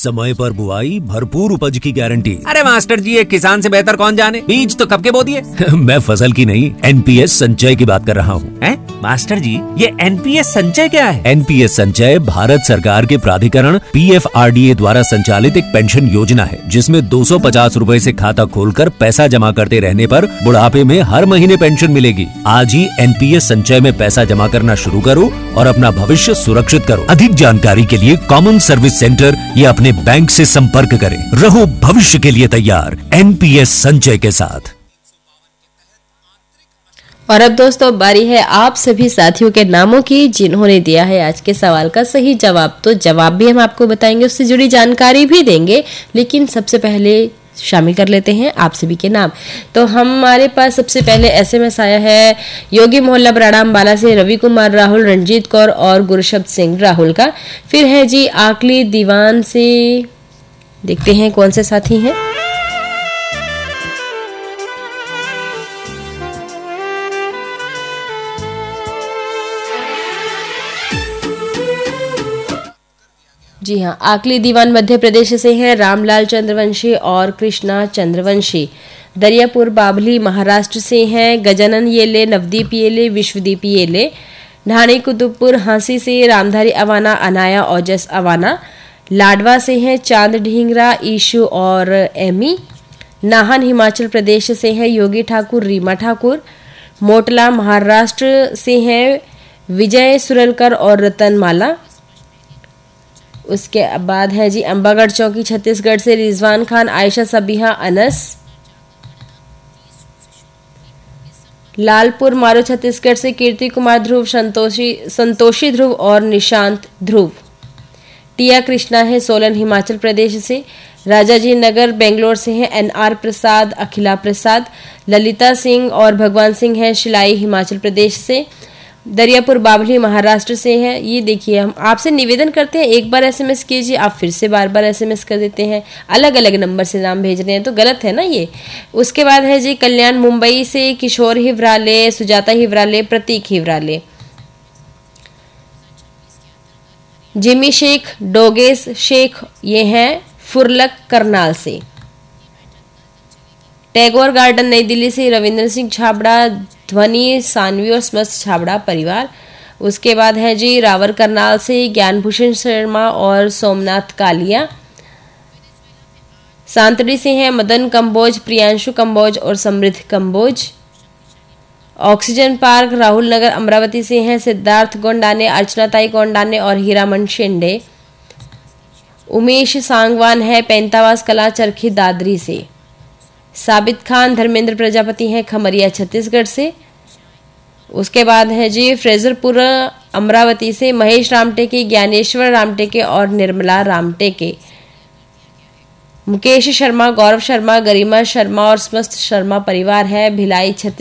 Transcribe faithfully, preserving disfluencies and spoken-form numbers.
समय पर बुआई, भरपूर उपज की गारंटी। अरे मास्टर जी, ये किसान से बेहतर कौन जाने, बीज तो कब के बो दिए। मैं फसल की नहीं, एनपीएस संचय की बात कर रहा हूँ। हैं? मास्टर जी, ये एनपीएस संचय क्या है? एनपीएस संचय भारत सरकार के प्राधिकरण पीएफआरडीए द्वारा संचालित एक पेंशन योजना है, जिसमें दो सौ पचास रूपए से खाता खोलकर पैसा जमा करते रहने पर बुढ़ापे में हर महीने पेंशन मिलेगी। आज ही एनपीएस संचय में पैसा जमा करना शुरू करो और अपना भविष्य सुरक्षित करो। अधिक जानकारी के लिए कॉमन सर्विस सेंटर या अपने बैंक से संपर्क करें। रहो भविष्य के लिए तैयार एनपीएस संचय के साथ। और अब दोस्तों बारी है आप सभी साथियों के नामों की जिन्होंने दिया है आज के सवाल का सही जवाब। तो जवाब भी हम आपको बताएंगे, उससे जुड़ी जानकारी भी देंगे, लेकिन सबसे पहले शामिल कर लेते हैं आप सभी के नाम। तो हमारे पास सबसे पहले एसएमएस आया है योगी मोहल्ला बराड़ाम बाला से रवि कुमार राहुल, रंजीत कौर और गुरशब्द सिंह राहुल का। फिर है जी आकली दीवान से, देखते हैं कौन से साथी हैं। जी हाँ, आकली दीवान मध्य प्रदेश से हैं रामलाल चंद्रवंशी और कृष्णा चंद्रवंशी। दरियापुर बाभली महाराष्ट्र से हैं गजानन येले, नवदीप येले, विश्वदीप येले। ढाणी कुतुबपुर हांसी से रामधारी अवाना, अनाया ओजस अवाना। लाडवा से हैं चांद ढींगरा, ईशु और एमी। नाहन हिमाचल प्रदेश से हैं योगी ठाकुर, रीमा ठाकुर। मोटला महाराष्ट्र से हैं विजय सुरलकर और रतनमाला। उसके बाद है जी अंबागढ़ चौकी छत्तीसगढ़ से रिजवान खान, आयशा सबिहा, अनस। लालपुर मारो छत्तीसगढ़ से कीर्ति कुमार ध्रुव, संतोषी संतोषी ध्रुव और निशांत ध्रुव। टिया कृष्णा है सोलन हिमाचल प्रदेश से। राजाजी नगर बेंगलोर से है एनआर प्रसाद, अखिला प्रसाद। ललिता सिंह और भगवान सिंह है शिलाई हिमाचल प्रदेश से। दरियापुर बावली महाराष्ट्र से है। ये देखिए, हम आपसे निवेदन करते हैं एक बार एसएमएस कीजिए, आप फिर से बार बार एसएमएस कर देते हैं, अलग अलग नंबर से नाम भेज रहे हैं, तो गलत है ना ये। उसके बाद है जी कल्याण मुंबई से किशोर हिवराले, सुजाता हिवराले, प्रतीक हिवराले। जिमी शेख, डोगेस शेख, ये हैं फुरलक करनाल से। टैगोर गार्डन नई दिल्ली से रविंद्र सिंह छाबड़ा, ध्वनि सानवी और स्मस्त छाबड़ा परिवार। उसके बाद है जी रावर करनाल से ज्ञानभूषण शर्मा और सोमनाथ कालिया। सांतड़ी से हैं मदन कंबोज, प्रियांशु कंबोज और समृद्ध कंबोज। ऑक्सीजन पार्क राहुल नगर अमरावती से हैं सिद्धार्थ गोंडाने, अर्चनाताई गोंडाने और हीरामन शेंडे। उमेश सांगवान है पैंतावास कला चरखी दादरी से। साबित खान धर्मेंद्र प्रजापति हैं खमरिया छत्तीसगढ़ से। उसके बाद है जी फ्रेजरपुर अमरावती से महेश रामटेके, ज्ञानेश्वर रामटेके और निर्मला रामटेके। मुकेश शर्मा, गौरव शर्मा, गरिमा शर्मा और समस्त शर्मा परिवार है भिलाई छत्तीसगढ़।